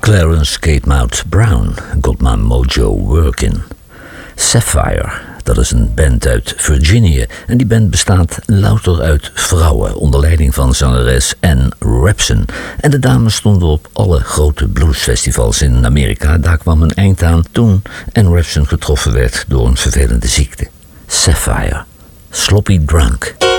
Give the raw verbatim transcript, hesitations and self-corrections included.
Clarence Kate Maud Brown, Got My Mojo Workin'. Sapphire, dat is een band uit Virginia en die band bestaat louter uit vrouwen onder leiding van zangeres Ann Rapson. En de dames stonden op alle grote bluesfestivals in Amerika. Daar kwam een eind aan toen Ann Rapson getroffen werd door een vervelende ziekte. Sapphire, Sloppy Drunk.